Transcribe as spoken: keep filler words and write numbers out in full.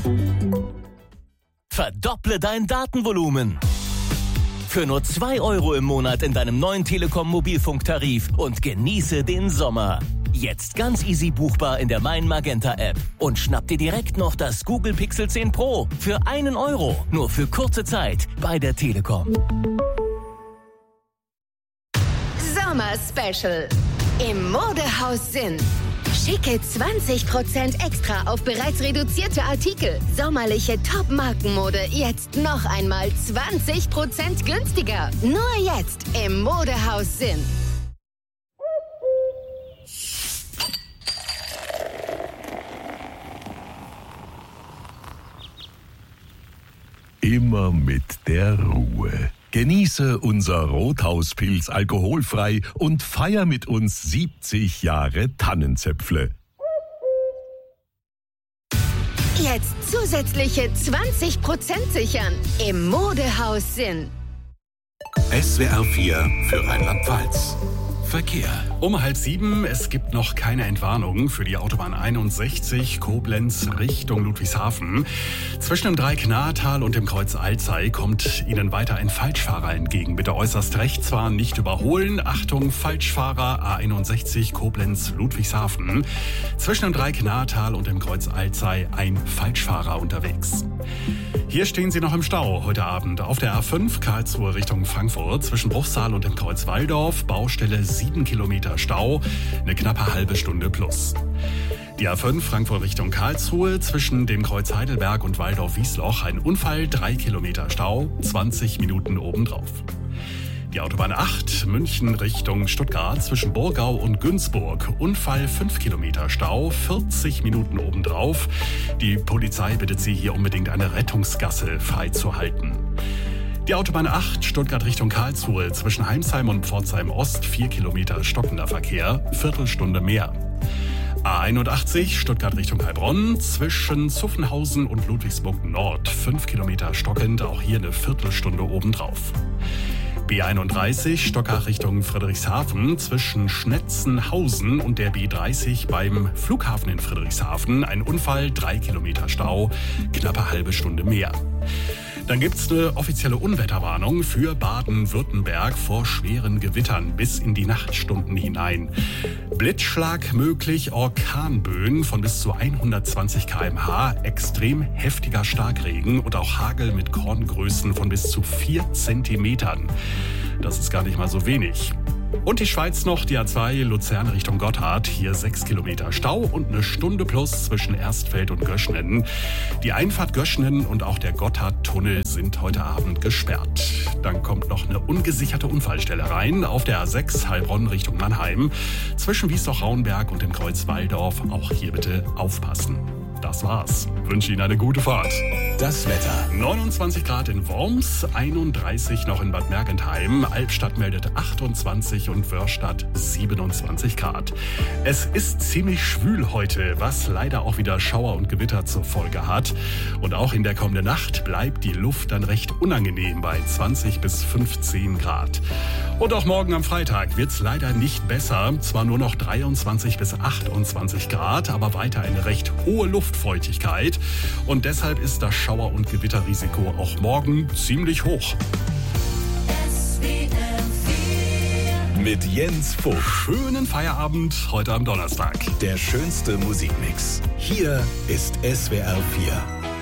Verdopple dein Datenvolumen. Für nur zwei Euro im Monat in deinem neuen Telekom-Mobilfunktarif und genieße den Sommer. Jetzt ganz easy buchbar in der Mein Magenta App. Und schnapp dir direkt noch das Google Pixel zehn Pro für einen Euro. Nur für kurze Zeit bei der Telekom. Sommer Special im Modehaus Sinn. Schicke zwanzig Prozent extra auf bereits reduzierte Artikel. Sommerliche Top-Markenmode jetzt noch einmal zwanzig Prozent günstiger. Nur jetzt im Modehaus Sinn. Immer mit der Ruhe. Genieße unser Rothauspilz alkoholfrei und feier mit uns siebzig Jahre Tannenzäpfle. Jetzt zusätzliche zwanzig Prozent sichern im Modehaus Sinn. S W R vier für Rheinland-Pfalz. Verkehr. Um halb sieben, es gibt noch keine Entwarnung für die Autobahn einundsechzig Koblenz Richtung Ludwigshafen. Zwischen dem Dreieck-Nahetal und dem Kreuz Alzey kommt Ihnen weiter ein Falschfahrer entgegen. Bitte äußerst rechts fahren, nicht überholen. Achtung, Falschfahrer A einundsechzig Koblenz Ludwigshafen. Zwischen dem Dreieck-Nahetal und dem Kreuz Alzey ein Falschfahrer unterwegs. Hier stehen Sie noch im Stau heute Abend auf der A fünf Karlsruhe Richtung Frankfurt zwischen Bruchsal und dem Kreuz Walldorf. Baustelle sieben Kilometer Stau, eine knappe halbe Stunde plus. Die A fünf Frankfurt Richtung Karlsruhe zwischen dem Kreuz Heidelberg und Walldorf-Wiesloch ein Unfall, drei Kilometer Stau, zwanzig Minuten obendrauf. Die Autobahn acht München Richtung Stuttgart zwischen Burgau und Günzburg. Unfall, fünf Kilometer Stau, vierzig Minuten obendrauf. Die Polizei bittet Sie, hier unbedingt eine Rettungsgasse freizuhalten. Die Autobahn acht Stuttgart Richtung Karlsruhe zwischen Heimsheim und Pforzheim Ost, vier Kilometer stockender Verkehr, Viertelstunde mehr. A einundachtzig Stuttgart Richtung Heilbronn zwischen Zuffenhausen und Ludwigsburg Nord, fünf Kilometer stockend, auch hier eine Viertelstunde obendrauf. B einunddreißig Stockach Richtung Friedrichshafen zwischen Schnetzenhausen und der B dreißig beim Flughafen in Friedrichshafen. Ein Unfall, drei Kilometer Stau, knappe halbe Stunde mehr. Dann gibt's eine offizielle Unwetterwarnung für Baden-Württemberg vor schweren Gewittern bis in die Nachtstunden hinein. Blitzschlag möglich, Orkanböen von bis zu hundertzwanzig Kilometer pro Stunde, extrem heftiger Starkregen und auch Hagel mit Korngrößen von bis zu vier Zentimetern. Das ist gar nicht mal so wenig. Und die Schweiz noch, die A zwei Luzern Richtung Gotthard. Hier sechs Kilometer Stau und eine Stunde plus zwischen Erstfeld und Göschnen. Die Einfahrt Göschnen und auch der Gotthardtunnel sind heute Abend gesperrt. Dann kommt noch eine ungesicherte Unfallstelle rein auf der A sechs Heilbronn Richtung Mannheim. Zwischen Wiesloch-Rauenberg und dem Kreuz Walldorf. Auch hier bitte aufpassen. Das war's. Wünsche Ihnen eine gute Fahrt. Das Wetter. neunundzwanzig Grad in Worms, einunddreißig noch in Bad Mergentheim. Albstadt meldet achtundzwanzig und Wörstadt siebenundzwanzig Grad. Es ist ziemlich schwül heute, was leider auch wieder Schauer und Gewitter zur Folge hat. Und auch in der kommenden Nacht bleibt die Luft dann recht unangenehm bei zwanzig bis fünfzehn Grad. Und auch morgen am Freitag wird's leider nicht besser. Zwar nur noch dreiundzwanzig bis achtundzwanzig Grad, aber weiter eine recht hohe Luftfeuchtigkeit. Und deshalb ist das Schauer- und Gewitterrisiko auch morgen ziemlich hoch. Mit Jens Vogt. Schönen Feierabend heute am Donnerstag. Der schönste Musikmix. Hier ist S W R vier.